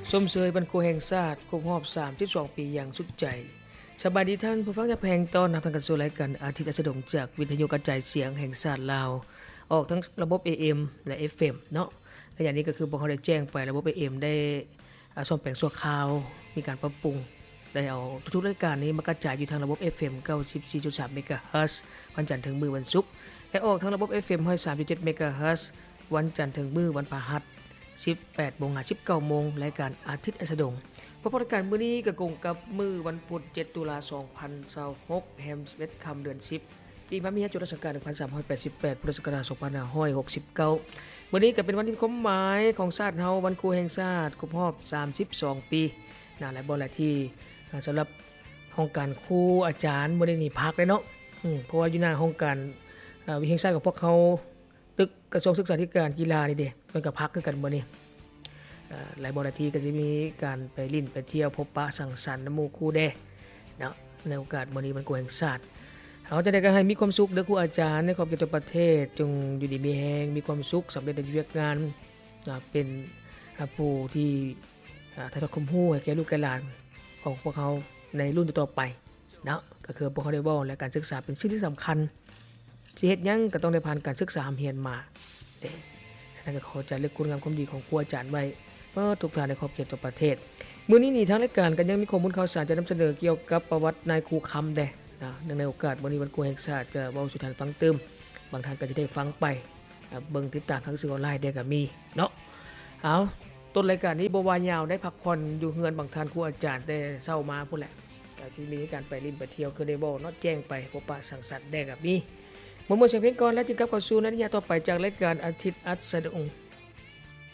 ชมเชยวันครูแห่งชาติครบรอบ32ปีอย่างสุดใจสบายดีท่านผู้ฟังอย่าแพงต้อนรับทางการสู่รายการอาทิตย์อัสดงจากวิทยุกระจายเสียงแห่งชาติลาวออกทั้งระบบ AM และ FM เนาะและอย่างนี้ก็คือพวกเขาได้แจ้งไประบบ AM ได้ซ่อมแปลงชั่วคราวมีการปรับปรุงได้เอาทุกๆรายการนี้มากระจายอยู่ทางระบบ FM 94.3 เมกะเฮิรตซ์วันจันทร์ถึงมื้อวันศุกร์และออกทางระบบ FM 103.7 เมกะเฮิรตซ์วันจันทร์ถึงมื้อวันพฤหัส18:00 น 19:00 นรายการอาทิตย์อัสดงพบกันมื้อนี้ก็กงกับมื้อวันพุธ7ตุลาคม2026แฮม11ค่ำเดือน10ปีมะเมียจุลศักราช1388พุทธศักราช2569มื้อนี้ก็เป็นวันที่คมหมายของชาติเฮาวันครูแห่งชาติครบรอบ32ปีน่าหลายบ่หลายที่สำหรับห้องการครูอาจารย์บ่ได้นี่พักเลยเนาะเพราะว่าอยู่หน้าห้องการวิทยาแห่งชาติของพวกเขาตึกกระทรวงศึกษาธิการกีฬานี่เด้มันก็พักคือกันมื้อนี้หลายบ่หลายที่ก็สิมีการไปลิ้นไปเที่ยวพบปะสังสรรค์นำหมู่ครูเด้เนาะในโอกาสมื้อนี้วันครูแห่งชาติเฮาจะได้ก็ให้มีความสุขเด้อครูอาจารย์ในขอบเขตประเทศจงอยู่ดีมีแรงมีความสุขสำเร็จในชีวิตงานเป็นผู้ที่ถ่ายทอดความรู้ให้แก่ลูกแก่หลานของพวกเขาในรุ่นต่อๆไปเนาะก็คือพวกเขาได้เว้าและการศึกษาเป็นสิ่งที่สำคัญสิเฮ็ดหยังก็ต้องได้ผ่านการศึกษาเรียนมาเด้ฉะนั้นก็ขอจารึกคุณงามความดีของครูอาจารย์ไว้เพื่อทุกท่านในขอบเขตทั่วประเทศมื้อนี้นี่ทางรายการก็ยังมีข้อมูลข่าวสารจะนำเสนอเกี่ยวกับประวัตินายครูคำเด้ในโอกาสวันนี้วันครูแห่งชาติจะเว้าสู่ท่านฟังเติมบางท่านก็จะได้ฟังไปเบิ่งติดตามทางสื่อออนไลน์ได้ก็มีเนาะเอาต้นรายการนี้บ่ว่ายาวได้พักผ่อนอยู่เฮือนบางท่านครูอาจารย์แต่เช้ามาพุ่นแหละก็สิมีการไปลิ้นไปเที่ยวคือได้เว้าเนาะแจ้งไปพบปะสังสรรค์ได้ก็มีเมื่อเสียงเพลงก่อนแล้วจึงกลับเข้าสู่นาฬิกาต่อไปจากรายการอาทิตย์อัสดง